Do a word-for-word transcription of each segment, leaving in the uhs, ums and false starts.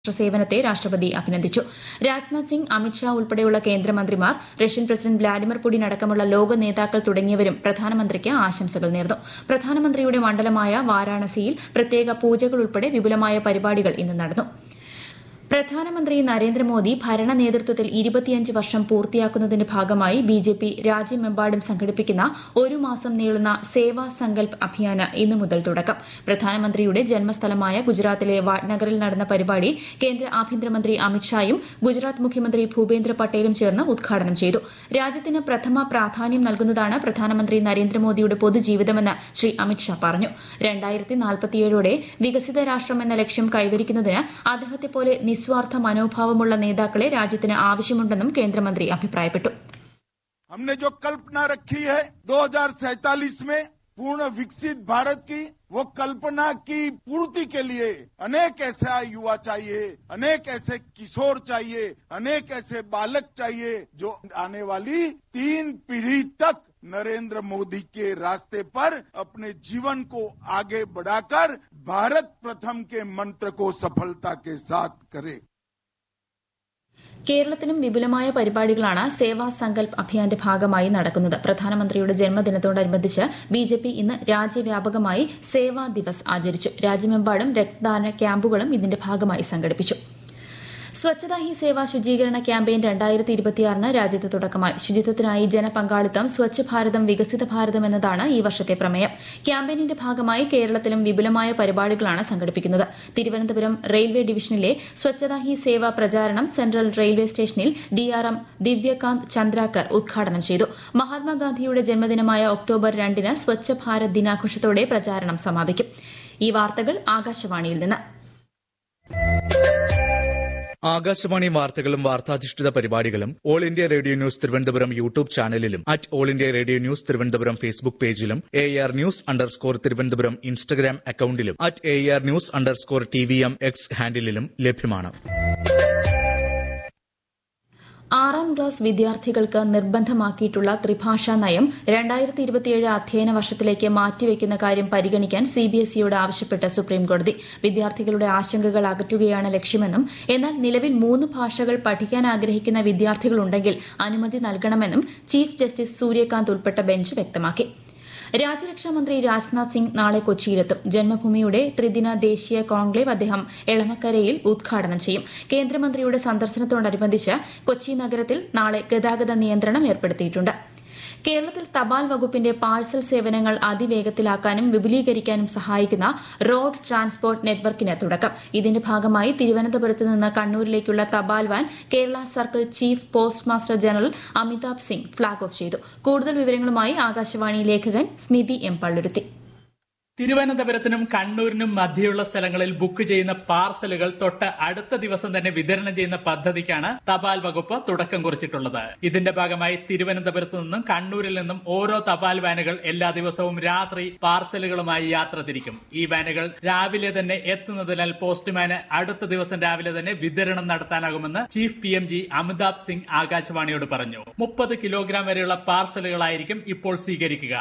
സേവനത്തെ രാഷ്ട്രപതി അഭിനന്ദിച്ചു. രാജ്നാഥ് സിംഗ്, അമിത്ഷാ ഉൾപ്പെടെയുള്ള കേന്ദ്രമന്ത്രിമാർ, റഷ്യൻ പ്രസിഡന്റ് വ്ളാഡിമിർ പുടിൻ അടക്കമുള്ള ലോക നേതാക്കൾ തുടങ്ങിയവരും പ്രധാനമന്ത്രിക്ക് ആശംസകൾ നേർന്നു. പ്രധാനമന്ത്രിയുടെ മണ്ഡലമായ വാരാണസിയിൽ പ്രത്യേക പൂജകൾ ഉൾപ്പെടെ വിപുലമായ പരിപാടികൾ ഇന്ന് നടന്നു. പ്രധാനമന്ത്രി നരേന്ദ്രമോദി ഭരണ നേതൃത്വത്തിൽ ഇരുപത്തിയഞ്ച് വർഷം പൂർത്തിയാക്കുന്നതിന്റെ ഭാഗമായി ബിജെപി രാജ്യമെമ്പാടും സംഘടിപ്പിക്കുന്ന ഒരു മാസം നീളുന്ന സേവാ സങ്കൽപ് അഭിയാന് ഇന്നു മുതൽ തുടക്കം. പ്രധാനമന്ത്രിയുടെ ജന്മസ്ഥലമായ ഗുജറാത്തിലെ വാട്നഗറിൽ നടന്ന പരിപാടി കേന്ദ്ര ആഭ്യന്തരമന്ത്രി അമിത്ഷായും ഗുജറാത്ത് മുഖ്യമന്ത്രി ഭൂപേന്ദ്ര പട്ടേലും ചേർന്ന് ഉദ്ഘാടനം ചെയ്തു. രാജ്യത്തിന് പ്രഥമ പ്രാധാന്യം നൽകുന്നതാണ് പ്രധാനമന്ത്രി നരേന്ദ്രമോദിയുടെ പൊതുജീവിതമെന്ന് ശ്രീ അമിത്ഷാ പറഞ്ഞു. രണ്ടായിരത്തി നാൽപ്പത്തിയേഴോടെ വികസിത രാഷ്ട്രം എന്ന ലക്ഷ്യം കൈവരിക്കുന്നതിന് അദ്ദേഹത്തെപ്പോലെ നിസ്വാർത്ഥ മനോഭാവമുള്ള നേതാക്കളെ രാജ്യത്തിന് ആവശ്യമുണ്ടെന്നും കേന്ദ്രമന്ത്രി അഭിപ്രായപ്പെട്ടു. हमने जो कल्पना रखी है दो हज़ार सैंतालीस में पूर्ण विकसित भारत की, वो कल्पना की पूर्ति के लिए अनेक ऐसा युवा चाहिए, अनेक ऐसे किशोर चाहिए, अनेक ऐसे बालक चाहिए जो आने वाली तीन पीढ़ी तक नरेंद्र मोदी के रास्ते पर अपने जीवन को आगे बढ़ाकर भारत प्रथम के मंत्र को सफलता के साथ करे. കേരളത്തിലും വിപുലമായ പരിപാടികളാണ് സേവാ സങ്കൽപ് അഭിയാന്റെ ഭാഗമായി നടക്കുന്നത്. പ്രധാനമന്ത്രിയുടെ ജന്മദിനത്തോടനുബന്ധിച്ച് ബിജെപി ഇന്ന് രാജ്യവ്യാപകമായി സേവാ ദിവസ് ആചരിച്ചു. രാജ്യമെമ്പാടും രക്തദാന ക്യാമ്പുകളും ഇതിന്റെ ഭാഗമായി സംഘടിപ്പിച്ചു. സ്വച്ഛതാ ഹി സേവ ശുചീകരണ ക്യാമ്പയിൻ രണ്ടായിരത്തി ഇരുപത്തിയാറിന് രാജ്യത്ത് തുടക്കമായി. ശുചിത്വത്തിനായി ജനപങ്കാളിത്തം, സ്വച്ഛ് ഭാരതം വികസിത ഭാരതം എന്നതാണ് ഈ വർഷത്തെ പ്രമേയം. ക്യാമ്പയിനിന്റെ ഭാഗമായി കേരളത്തിലും വിപുലമായ പരിപാടികളാണ് സംഘടിപ്പിക്കുന്നത്. തിരുവനന്തപുരം റെയിൽവേ ഡിവിഷനിലെ സ്വച്ഛതാ ഹി സേവ പ്രചാരണം സെൻട്രൽ റെയിൽവേ സ്റ്റേഷനിൽ ഡിആർഎം ദിവ്യകാന്ത് ചന്ദ്രാകർ ഉദ്ഘാടനം ചെയ്തു. മഹാത്മാഗാന്ധിയുടെ ജന്മദിനമായ ഒക്ടോബർ രണ്ടിന് സ്വച്ഛ് ഭാരത് ദിനാഘോഷത്തോടെ പ്രചാരണം സമാപിക്കും. ഈ വാർത്തകൾ ആകാശവാണിയിൽ നിന്ന്. ആകാശവാണി വാർത്തകളും വാർത്താധിഷ്ഠിത പരിപാടികളും all India radio news Thiruvananthapuram YouTube ചാനലിലും at all India radio news Thiruvananthapuram Facebook പേജിലും A R news underscore Thiruvananthapuram Instagram അക്കൌണ്ടിലും at A R news underscore T V M X ഹാൻഡിലും ലഭ്യമാണ്. ആറാം ക്ലാസ് വിദ്യാർത്ഥികൾക്ക് നിർബന്ധമാക്കിയിട്ടുള്ള ത്രിഭാഷാ നയം രണ്ടായിരത്തി ഇരുപത്തിയേഴ് അധ്യയന വർഷത്തിലേക്ക് മാറ്റിവെക്കുന്ന കാര്യം പരിഗണിക്കാൻ സിബിഎസ്ഇയോട് ആവശ്യപ്പെട്ട് സുപ്രീംകോടതി. വിദ്യാർത്ഥികളുടെ ആശങ്കകൾ അകറ്റുകയാണ് ലക്ഷ്യമെന്നും എന്നാൽ നിലവിൽ മൂന്ന് ഭാഷകൾ പഠിക്കാൻ ആഗ്രഹിക്കുന്ന വിദ്യാർത്ഥികളുണ്ടെങ്കിൽ അനുമതി നൽകണമെന്നും ചീഫ് ജസ്റ്റിസ് സൂര്യകാന്ത് ഉൾപ്പെട്ട ബെഞ്ച് വ്യക്തമാക്കി. രാജ്യരക്ഷാമന്ത്രി രാജ്നാഥ് സിംഗ് നാളെ കൊച്ചിയിലെത്തും. ജന്മഭൂമിയുടെ ത്രിദിന ദേശീയ കോൺക്ലേവ് അദ്ദേഹം എളമക്കരയിൽ ഉദ്ഘാടനം ചെയ്യും. കേന്ദ്രമന്ത്രിയുടെ സന്ദർശനത്തോടനുബന്ധിച്ച് കൊച്ചി നഗരത്തിൽ നാളെ ഗതാഗത നിയന്ത്രണം ഏർപ്പെടുത്തിയിട്ടുണ്ട്. കേരളത്തിൽ തപാൽ വകുപ്പിന്റെ പാഴ്സൽ സേവനങ്ങൾ അതിവേഗത്തിലാക്കാനും വിപുലീകരിക്കാനും സഹായിക്കുന്ന റോഡ് ട്രാൻസ്പോർട്ട് നെറ്റ്വർക്കിന് തുടക്കം. ഇതിന്റെ ഭാഗമായി തിരുവനന്തപുരത്ത് നിന്ന് കണ്ണൂരിലേക്കുള്ള തപാൽ van Kerala circle chief post master general Amitabh Singh flag off ചെയ്തു. കൂടുതൽ വിവരങ്ങളുമായി ആകാശവാണി ലേഖകൻ സ്മിതി എം പള്ളുരുത്തി. തിരുവനന്തപുരത്തിനും കണ്ണൂരിനും മധ്യയുള്ള സ്ഥലങ്ങളിൽ ബുക്ക് ചെയ്യുന്ന പാർസലുകൾ തൊട്ട് അടുത്ത ദിവസം തന്നെ വിതരണം ചെയ്യുന്ന പദ്ധതിക്കാണ് തപാൽ വകുപ്പ് തുടക്കം കുറിച്ചിട്ടുള്ളത്. ഇതിന്റെ ഭാഗമായി തിരുവനന്തപുരത്ത് നിന്നും കണ്ണൂരിൽ നിന്നും ഓരോ തപാൽ വാനുകൾ എല്ലാ ദിവസവും രാത്രി പാർസലുകളുമായി യാത്ര തിരിക്കും. ഈ വാനുകൾ രാവിലെ തന്നെ എത്തുന്നതിനാൽ പോസ്റ്റ്മാന് അടുത്ത ദിവസം രാവിലെ തന്നെ വിതരണം നടത്താനാകുമെന്ന് chief P M G Amitabh Singh ആകാശവാണിയോട് പറഞ്ഞു. മുപ്പത് കിലോഗ്രാം വരെയുള്ള പാർസലുകളായിരിക്കും ഇപ്പോൾ സ്വീകരിക്കുക.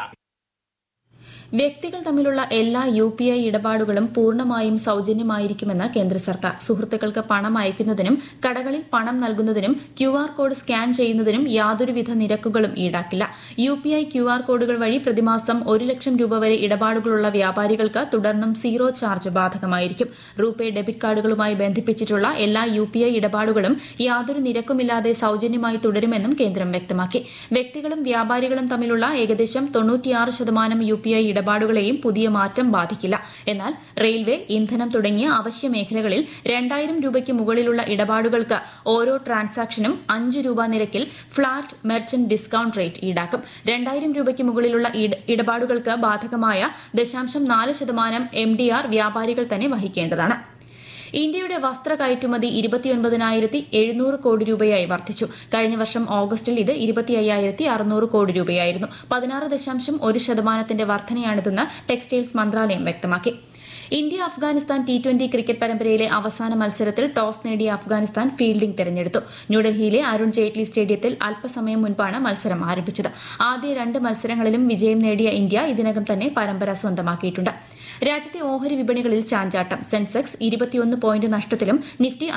വ്യക്തികൾ തമ്മിലുള്ള എല്ലാ യു പി ഐ ഇടപാടുകളും പൂർണ്ണമായും സൌജന്യമായിരിക്കുമെന്ന് കേന്ദ്ര സർക്കാർ. സുഹൃത്തുക്കൾക്ക് പണം അയക്കുന്നതിനും കടകളിൽ പണം നൽകുന്നതിനും ക്യു ആർ കോഡ് സ്കാൻ ചെയ്യുന്നതിനും യാതൊരുവിധ നിരക്കുകളും ഈടാക്കില്ല. U P I Q R കോഡുകൾ വഴി പ്രതിമാസം ഒരു ലക്ഷം രൂപ വരെ ഇടപാടുകളുള്ള വ്യാപാരികൾക്ക് തുടർന്നും സീറോ ചാർജ് ബാധകമായിരിക്കും. റൂപേ ഡെബിറ്റ് കാർഡുകളുമായി ബന്ധിപ്പിച്ചിട്ടുള്ള എല്ലാ യു പി ഐ ഇടപാടുകളും യാതൊരു നിരക്കുമില്ലാതെ സൌജന്യമായി തുടരുമെന്നും കേന്ദ്രം വ്യക്തമാക്കി. വ്യക്തികളും വ്യാപാരികളും തമ്മിലുള്ള ഏകദേശം തൊണ്ണൂറ്റിയാറ് ശതമാനം യു പി ഐ ഇടപാടുകളെയും പുതിയ മാറ്റം ബാധിക്കില്ല. എന്നാൽ റെയിൽവേ, ഇന്ധനം തുടങ്ങിയ അവശ്യ മേഖലകളിൽ രണ്ടായിരം രൂപയ്ക്ക് മുകളിലുള്ള ഇടപാടുകൾക്ക് ഓരോ ട്രാൻസാക്ഷനും അഞ്ച് രൂപ നിരക്കിൽ ഫ്ളാറ്റ് മെർച്ചന്റ് ഡിസ്കൌണ്ട് റേറ്റ് ഈടാക്കും. രണ്ടായിരം രൂപയ്ക്ക് മുകളിലുള്ള ഇടപാടുകൾക്ക് ബാധകമായ ദശാംശം നാല് ശതമാനം എം ഡി ആർ വ്യാപാരികൾ തന്നെ വഹിക്കേണ്ടതാണ്. ഇന്ത്യയുടെ വസ്ത്ര കയറ്റുമതി ഇരുപത്തിയൊൻപതിനായിരത്തി എഴുന്നൂറ് കോടി രൂപയായി വർദ്ധിച്ചു. കഴിഞ്ഞ വർഷം ഓഗസ്റ്റിൽ ഇത് ഇരുപത്തി അയ്യായിരത്തി അറുന്നൂറ് കോടി രൂപയായിരുന്നു. പതിനാറ് ദശാംശം ഒരു ശതമാനത്തിന്റെ വർധനയാണിതെന്ന് ടെക്സ്റ്റൈൽസ് മന്ത്രാലയം വ്യക്തമാക്കി. India Afghanistan T twenty cricket പരമ്പരയിലെ അവസാന മത്സരത്തിൽ ടോസ് നേടിയ അഫ്ഗാനിസ്ഥാൻ ഫീൽഡിംഗ് തെരഞ്ഞെടുത്തു. ന്യൂഡൽഹിയിലെ അരുൺ ജെയ്റ്റ്ലി സ്റ്റേഡിയത്തിൽ അല്പസമയം മുൻപാണ് മത്സരം ആരംഭിച്ചത്. ആദ്യ രണ്ട് മത്സരങ്ങളിലും വിജയം നേടിയ ഇന്ത്യ ഇതിനകം തന്നെ പരമ്പര സ്വന്തമാക്കിയിട്ടുണ്ട്. രാജ്യത്തെ ഓഹരി വിപണികളിൽ ചാഞ്ചാട്ടം. സെൻസെക്സ് ഇരുപത്തിയൊന്ന് പോയിന്റ് നഷ്ടത്തിലും നിഫ്റ്റി